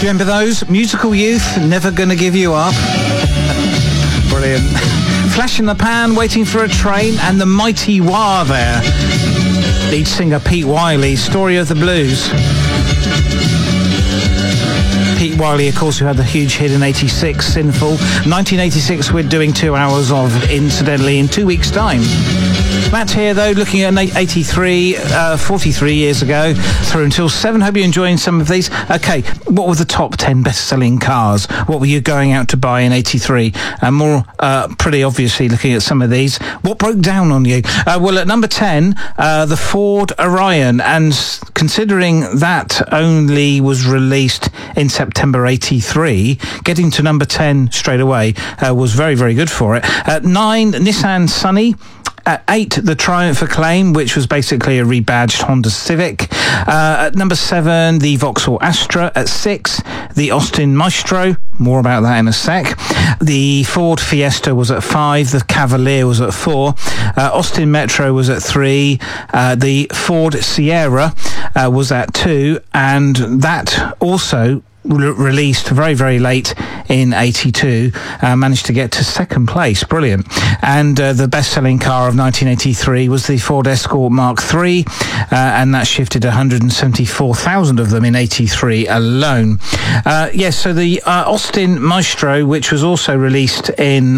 you remember those? Musical Youth, Never Gonna Give You Up. Brilliant. Flash in the Pan, Waiting for a Train, and the Mighty Wah there. Lead singer Pete Wiley, Story of the Blues. Pete Wiley, of course, who had the huge hit in 86, Sinful. 1986, we're doing 2 hours of, incidentally, in 2 weeks' time. Matt here, though, looking at 83, 43 years ago, through until 7. Hope you're enjoying some of these. Okay, what were the top 10 best-selling cars? What were you going out to buy in 83? And more pretty obviously looking at some of these. What broke down on you? Well, at number 10, the Ford Orion. And considering that only was released in September 83, getting to number 10 straight away was very, very good for it. At 9, Nissan Sunny. At 8, the Triumph Acclaim, which was basically a rebadged Honda Civic. At number 7, the Vauxhall Astra. At 6, the Austin Maestro. More about that in a sec. The Ford Fiesta was at 5. The Cavalier was at 4. Austin Metro was at 3. The Ford Sierra was at 2. And that also released very, very late in 82, managed to get to second place. Brilliant. And the best-selling car of 1983 was the Ford Escort Mark III, and that shifted 174,000 of them in 83 alone. Yes, so the Austin Maestro, which was also released in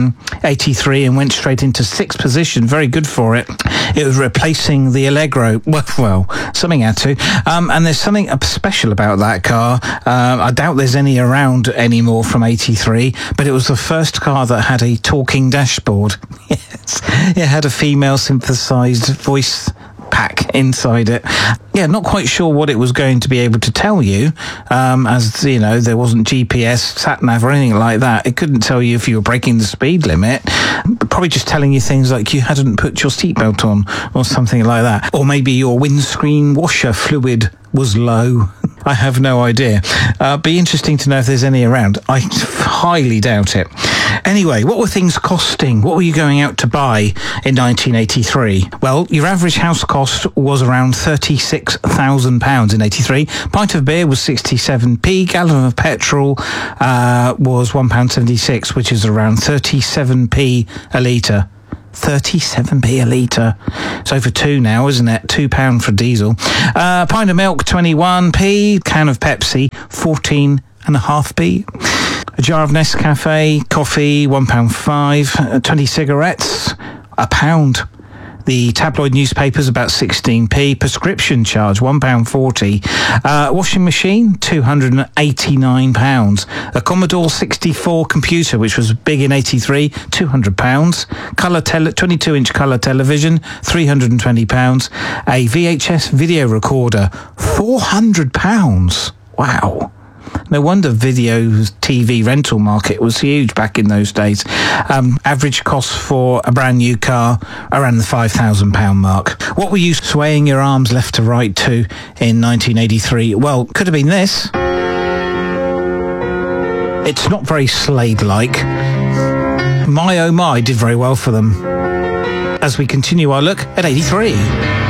83 and went straight into 6th position, very good for it. It was replacing the Allegro. Well, something had to. And there's something special about that car. I doubt there's any around anymore from 83, but it was the first car that had a talking dashboard. Yes, it had a female synthesized voice pack inside it. Yeah, not quite sure what it was going to be able to tell you, as you know, there wasn't GPS, sat-nav or anything like that. It couldn't tell you if you were breaking the speed limit, probably just telling you things like you hadn't put your seatbelt on or something like that, or maybe your windscreen washer fluid was low. I have no idea. Be interesting to know if there's any around. I highly doubt it. Anyway, what were things costing? What were you going out to buy in 1983? Well, your average house cost was around £36,000 in 83. Pint of beer was 67p. Gallon of petrol was £1.76, which is around 37p a litre. 37p a litre. It's over 2 now, isn't it? £2 for diesel. Pint of milk, 21p. Can of Pepsi, 14.5p. A jar of Nescafe, coffee, £1.5. 20 cigarettes, £1. The tabloid newspapers, about 16p. Prescription charge, £1.40. Washing machine, £289. A Commodore 64 computer, which was big in 83, £200. 22-inch colour television, £320. A VHS video recorder, £400. Wow. No wonder video TV rental market was huge back in those days. Average cost for a brand new car around the £5,000 mark. What were you swaying your arms left to right to in 1983? Well, could have been this. It's not very Slade-like. My Oh My did very well for them. As we continue our look at 83.